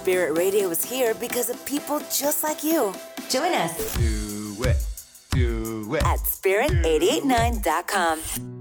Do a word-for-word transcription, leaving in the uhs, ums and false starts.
Spirit Radio is here because of people just like you. Join us. Do it. Do it. At spirit eight eight nine dot com.